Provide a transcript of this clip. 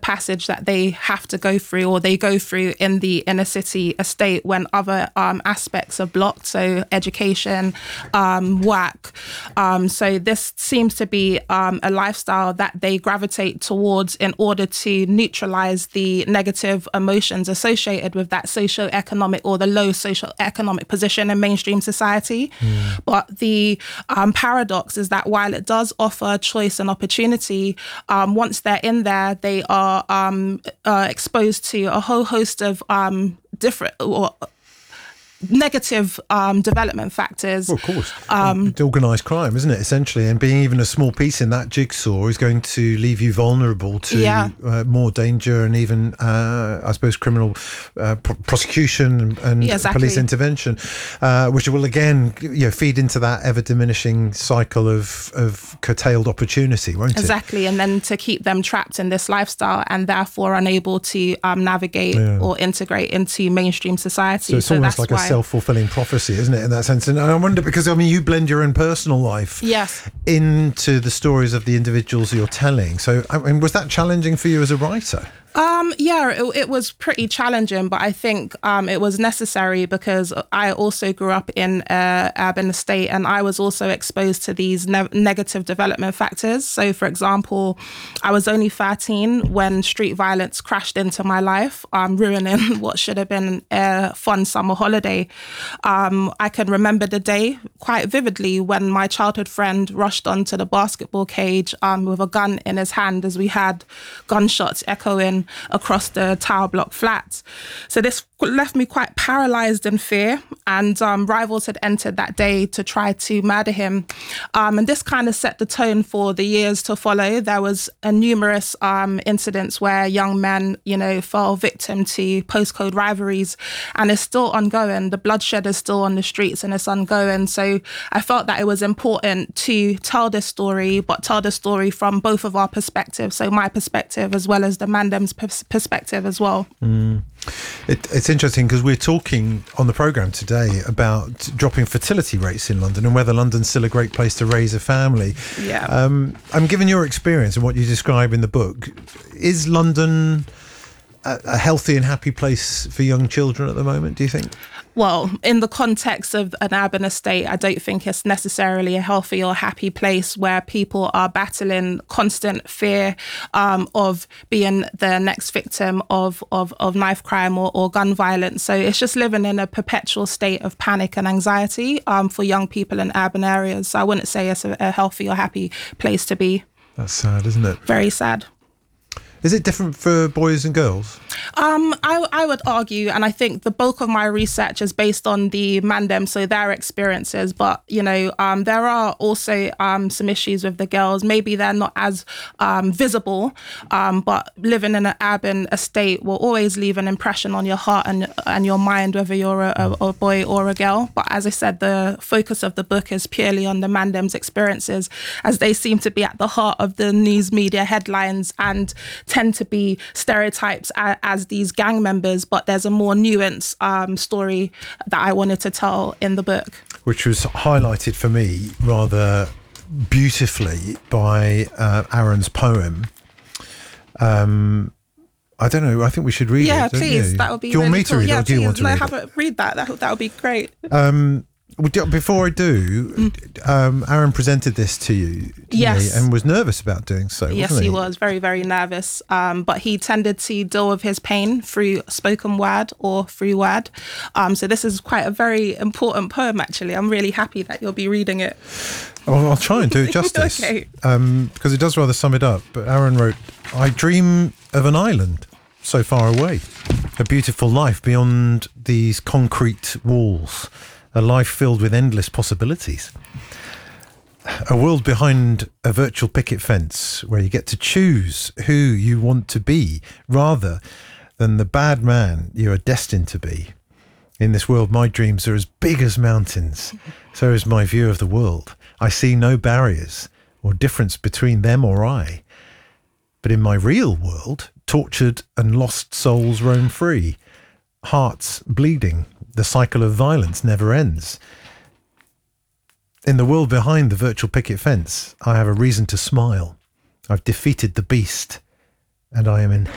passage that they have to go through, or they go through in the inner city estate when other aspects are blocked, so education, work. So this seems to be a lifestyle that they gravitate towards in order to neutralize the negative emotions associated with that socio-economic or the low socio-economic position in mainstream society. But the paradox is that while it does offer choice and opportunity, once they're in there, they are exposed to a whole host of different or negative development factors. Well, of course. It's organised crime, isn't it, essentially? And being even a small piece in that jigsaw is going to leave you vulnerable to more danger and even, I suppose, criminal prosecution and police intervention, which will, again, feed into that ever-diminishing cycle of curtailed opportunity, won't it? Exactly. And then to keep them trapped in this lifestyle and therefore unable to navigate or integrate into mainstream society. So it's almost like a self-fulfilling prophecy, isn't it, in that sense? And I wonder, because you blend your own personal life into the stories of the individuals you're telling. So was that challenging for you as a writer? It was pretty challenging, but I think it was necessary because I also grew up in an urban estate and I was also exposed to these negative development factors. So, for example, I was only 13 when street violence crashed into my life, ruining what should have been a fun summer holiday. I can remember the day quite vividly when my childhood friend rushed onto the basketball cage with a gun in his hand as we had gunshots echoing across the tower block flats. So this left me quite paralysed in fear, and rivals had entered that day to try to murder him. And this kind of set the tone for the years to follow. There was numerous incidents where young men, fell victim to postcode rivalries, and it's still ongoing. The bloodshed is still on the streets and it's ongoing. So I felt that it was important to tell this story, but tell the story from both of our perspectives. So my perspective as well as the Mandem's perspective as well. It's interesting because we're talking on the programme today about dropping fertility rates in London and whether London's still a great place to raise a family. Given your experience and what you describe in the book, is London a healthy and happy place for young children at the moment, do you think? Well, in the context of an urban estate, I don't think it's necessarily a healthy or happy place where people are battling constant fear of being the next victim of knife crime or gun violence. So it's just living in a perpetual state of panic and anxiety for young people in urban areas. So I wouldn't say it's a healthy or happy place to be. That's sad, isn't it? Very sad. Is it different for boys and girls? I would argue, and I think the bulk of my research is based on the Mandem, so their experiences. But, there are also some issues with the girls. Maybe they're not as visible, but living in an urban estate will always leave an impression on your heart and your mind, whether you're a boy or a girl. But as I said, the focus of the book is purely on the Mandem's experiences, as they seem to be at the heart of the news media headlines and tend to be stereotypes as these gang members, but there's a more nuanced story that I wanted to tell in the book. Which was highlighted for me rather beautifully by Aaron's poem. I don't know, I think we should read it. Yeah, please, that would be really cool. Do you want me to read it, or do you want to read it? Read that, that would be great. Before I do, Aaron presented this to you, yes, and was nervous about doing so. Yes, he was very, very nervous. But he tended to deal with his pain through spoken word or through word. So this is quite a very important poem, actually. I'm really happy that you'll be reading it. Well, I'll try and do it justice, okay. Because it does rather sum it up. But Aaron wrote, "I dream of an island so far away, a beautiful life beyond these concrete walls. A life filled with endless possibilities. A world behind a virtual picket fence where you get to choose who you want to be rather than the bad man you are destined to be. In this world, my dreams are as big as mountains. So is my view of the world. I see no barriers or difference between them or I. But in my real world, tortured and lost souls roam free. Hearts bleeding. The cycle of violence never ends. In the world behind the virtual picket fence, I have a reason to smile. I've defeated the beast, and I am in